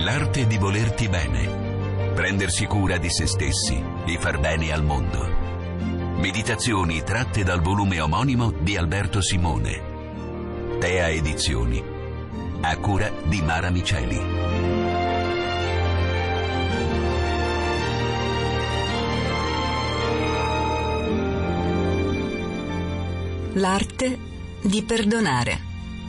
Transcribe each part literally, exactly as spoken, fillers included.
L'arte di volerti bene, prendersi cura di se stessi e far bene al mondo. Meditazioni tratte dal volume omonimo di Alberto Simone. Tea Edizioni, a cura di Mara Miceli. L'arte di perdonare.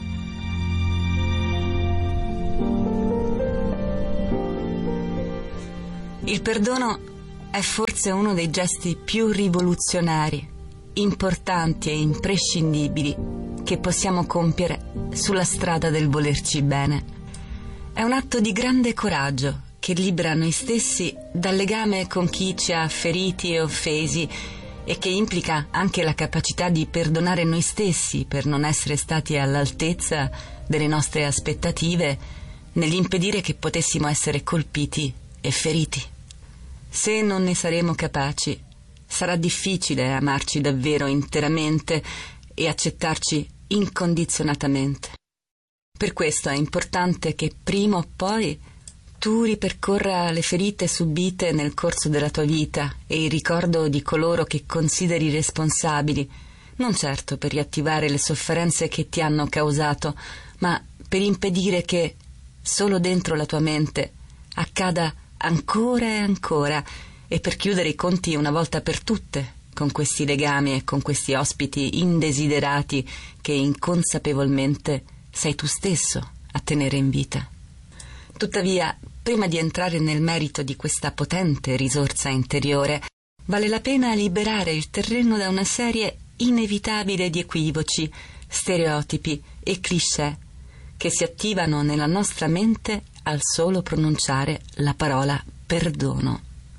Il perdono è forse uno dei gesti più rivoluzionari, importanti e imprescindibili che possiamo compiere sulla strada del volerci bene. È un atto di grande coraggio che libera noi stessi dal legame con chi ci ha feriti e offesi e che implica anche la capacità di perdonare noi stessi per non essere stati all'altezza delle nostre aspettative nell'impedire che potessimo essere colpiti e feriti. Se non ne saremo capaci, sarà difficile amarci davvero interamente e accettarci incondizionatamente. Per questo è importante che prima o poi tu ripercorra le ferite subite nel corso della tua vita e il ricordo di coloro che consideri responsabili, non certo per riattivare le sofferenze che ti hanno causato, ma per impedire che, solo dentro la tua mente, accada ancora e ancora, e per chiudere i conti una volta per tutte con questi legami e con questi ospiti indesiderati che inconsapevolmente sei tu stesso a tenere in vita. Tuttavia, prima di entrare nel merito di questa potente risorsa interiore, vale la pena liberare il terreno da una serie inevitabile di equivoci, stereotipi e cliché che si attivano nella nostra mente al solo pronunciare la parola perdono.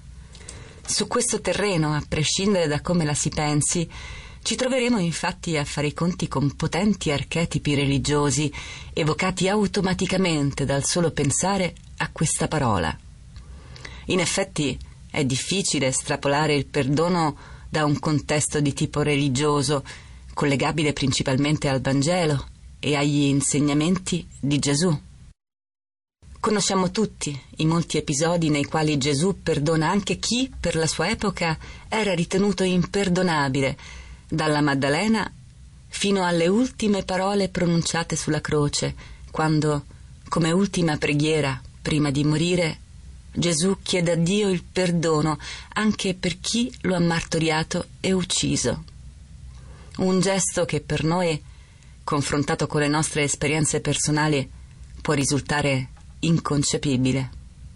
Su questo terreno, a prescindere da come la si pensi, ci troveremo infatti a fare i conti con potenti archetipi religiosi evocati automaticamente dal solo pensare a questa parola. In effetti è difficile estrapolare il perdono da un contesto di tipo religioso, collegabile principalmente al Vangelo e agli insegnamenti di Gesù. Conosciamo tutti i molti episodi nei quali Gesù perdona anche chi per la sua epoca era ritenuto imperdonabile, dalla Maddalena fino alle ultime parole pronunciate sulla croce, quando, come ultima preghiera prima di morire, Gesù chiede a Dio il perdono anche per chi lo ha martoriato e ucciso. Un gesto che per noi, confrontato con le nostre esperienze personali, può risultare inconcepibile.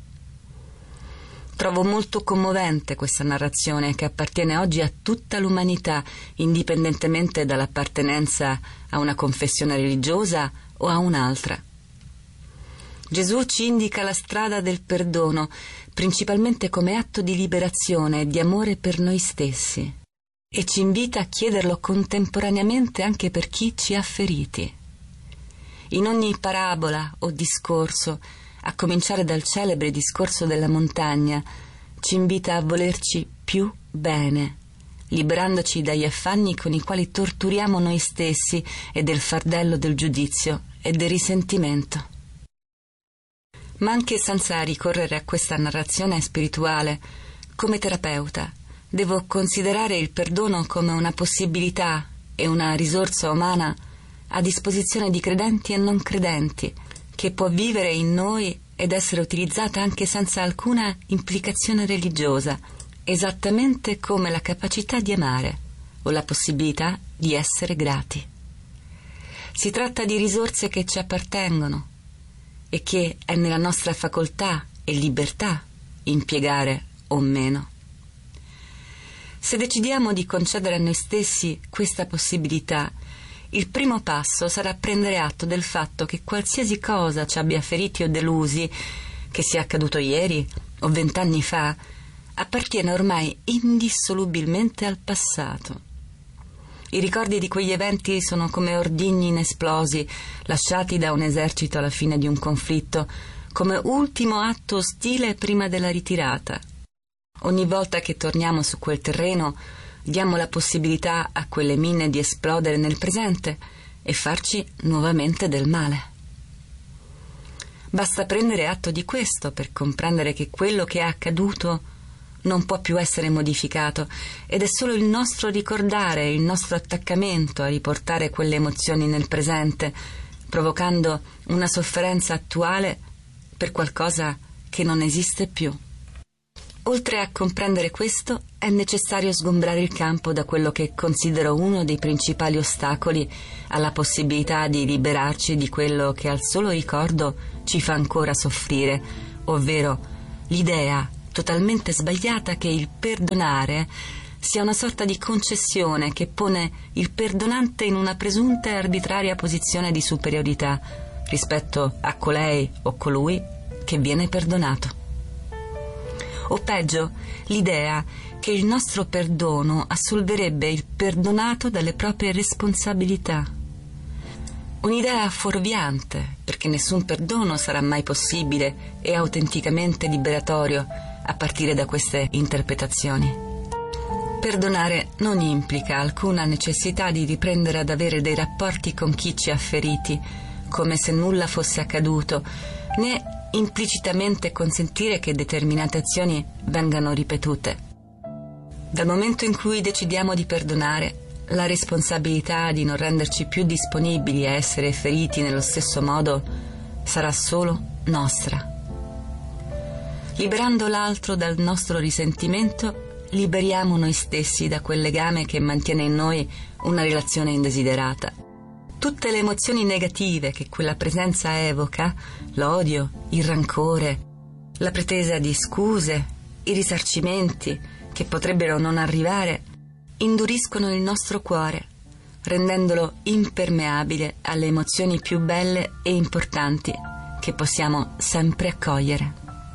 Trovo molto commovente questa narrazione che appartiene oggi a tutta l'umanità, indipendentemente dall'appartenenza a una confessione religiosa o a un'altra. Gesù ci indica la strada del perdono, principalmente come atto di liberazione e di amore per noi stessi, e ci invita a chiederlo contemporaneamente anche per chi ci ha feriti. In ogni parabola o discorso, a cominciare dal celebre discorso della montagna, ci invita a volerci più bene, liberandoci dagli affanni con i quali torturiamo noi stessi e del fardello del giudizio e del risentimento. Ma anche senza ricorrere a questa narrazione spirituale, come terapeuta, devo considerare il perdono come una possibilità e una risorsa umana a disposizione di credenti e non credenti, che può vivere in noi ed essere utilizzata anche senza alcuna implicazione religiosa, esattamente come la capacità di amare o la possibilità di essere grati. Si tratta di risorse che ci appartengono e che è nella nostra facoltà e libertà impiegare o meno. Se decidiamo di concedere a noi stessi questa possibilità, il primo passo sarà prendere atto del fatto che qualsiasi cosa ci abbia feriti o delusi, che sia accaduto ieri o vent'anni fa, appartiene ormai indissolubilmente al passato. I ricordi di quegli eventi sono come ordigni inesplosi lasciati da un esercito alla fine di un conflitto, come ultimo atto ostile prima della ritirata. Ogni volta che torniamo su quel terreno, diamo la possibilità a quelle mine di esplodere nel presente e farci nuovamente del male. Basta prendere atto di questo per comprendere che quello che è accaduto non può più essere modificato ed è solo il nostro ricordare, il nostro attaccamento a riportare quelle emozioni nel presente, provocando una sofferenza attuale per qualcosa che non esiste più. Oltre a comprendere questo, è necessario sgombrare il campo da quello che considero uno dei principali ostacoli alla possibilità di liberarci di quello che al solo ricordo ci fa ancora soffrire, ovvero l'idea totalmente sbagliata che il perdonare sia una sorta di concessione che pone il perdonante in una presunta e arbitraria posizione di superiorità rispetto a colei o colui che viene perdonato. O peggio, l'idea che il nostro perdono assolverebbe il perdonato dalle proprie responsabilità. Un'idea fuorviante, perché nessun perdono sarà mai possibile e autenticamente liberatorio a partire da queste interpretazioni. Perdonare non implica alcuna necessità di riprendere ad avere dei rapporti con chi ci ha feriti, come se nulla fosse accaduto, né implicitamente consentire che determinate azioni vengano ripetute. Dal momento in cui decidiamo di perdonare, la responsabilità di non renderci più disponibili a essere feriti nello stesso modo sarà solo nostra. Liberando l'altro dal nostro risentimento, liberiamo noi stessi da quel legame che mantiene in noi una relazione indesiderata. Tutte le emozioni negative che quella presenza evoca, l'odio, il rancore, la pretesa di scuse, i risarcimenti che potrebbero non arrivare, induriscono il nostro cuore, rendendolo impermeabile alle emozioni più belle e importanti che possiamo sempre accogliere.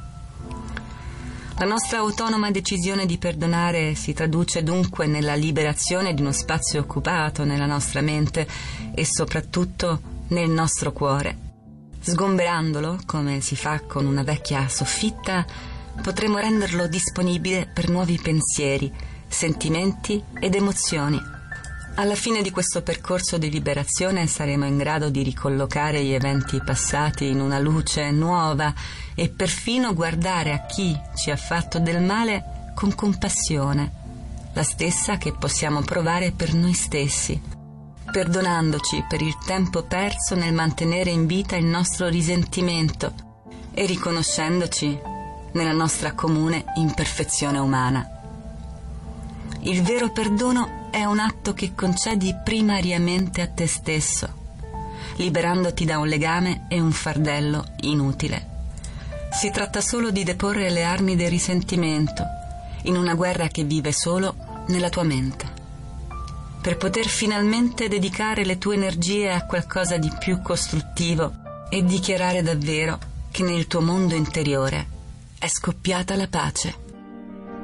La nostra autonoma decisione di perdonare si traduce dunque nella liberazione di uno spazio occupato nella nostra mente e soprattutto nel nostro cuore. Sgomberandolo, come si fa con una vecchia soffitta, potremo renderlo disponibile per nuovi pensieri, sentimenti ed emozioni. Alla fine di questo percorso di liberazione saremo in grado di ricollocare gli eventi passati in una luce nuova e perfino guardare a chi ci ha fatto del male con compassione, la stessa che possiamo provare per noi stessi, perdonandoci per il tempo perso nel mantenere in vita il nostro risentimento e riconoscendoci nella nostra comune imperfezione umana. Il vero perdono è un atto che concedi primariamente a te stesso, liberandoti da un legame e un fardello inutile. Si tratta solo di deporre le armi del risentimento in una guerra che vive solo nella tua mente, per poter finalmente dedicare le tue energie a qualcosa di più costruttivo e dichiarare davvero che nel tuo mondo interiore è scoppiata la pace.